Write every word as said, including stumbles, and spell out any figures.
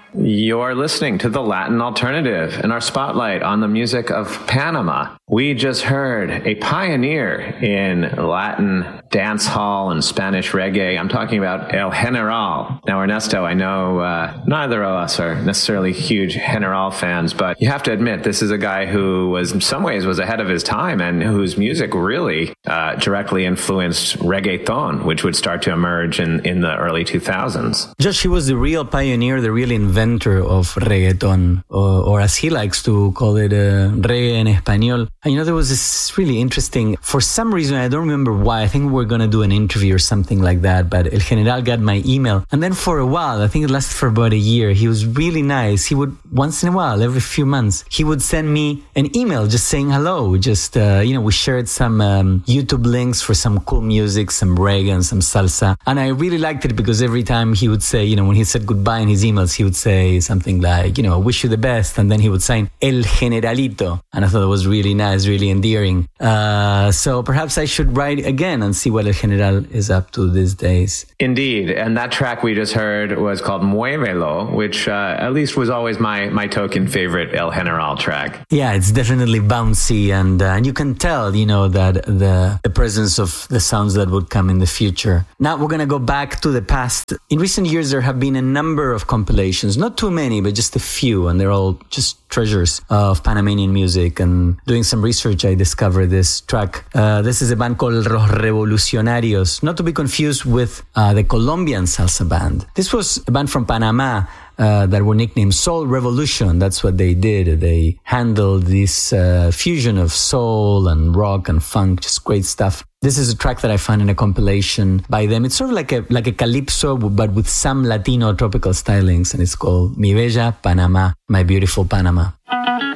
You're listening to The Latin Alternative and our spotlight on the music of Panama. We just heard a pioneer in Latin dance hall and Spanish reggae. I'm talking about El General. Now, Ernesto, I know uh, neither of us are necessarily huge General fans, but you have to admit this is a guy who was, in some ways, was ahead of his time and whose music really uh, directly influenced reggaeton, which would start to emerge in, in the early two thousands. Josh, he was the real pioneer, the real inventor of reggaeton, or, or as he likes to call it, uh, reggae en español. And you know, there was this really interesting, for some reason, I don't remember why, I think we're going to do an interview or something like that, but El General got my email. And then for a while, I think it lasted for about a year, he was really nice. He would, once in a while, every few months, he would send me an email just saying hello. Just, uh, you know, we shared some um, YouTube links for some cool music, some reggae and some salsa. And I really liked it because every time he would say, you know, when he said goodbye in his emails, he would say something like, you know, wish you the best. And then he would sign El Generalito. And I thought it was really nice, really endearing. Uh, so perhaps I should write again and see what El General is up to these days. Indeed. And that track we just heard was called Muévelo, which uh, at least was always my, my token favorite El General track. Yeah, it's definitely bouncy. And, uh, and you can tell, you know, that the, the presence of the sounds that would come in the future. Now we're going to go back to the past. In recent years, there have been a number of compilations, not too many, but just a few. And they're all just treasures of Panamanian music. And doing some research, I discovered this track. Uh, this is a band called Los Revolucionarios, not to be confused with uh, the Colombian salsa band. This was a band from Panama uh, that were nicknamed Soul Revolution. That's what they did. They handled this uh, fusion of soul and rock and funk, just great stuff. This is a track that I found in a compilation by them. It's sort of like a like a calypso, but with some Latino tropical stylings, and it's called Mi Bella Panama, My Beautiful Panama.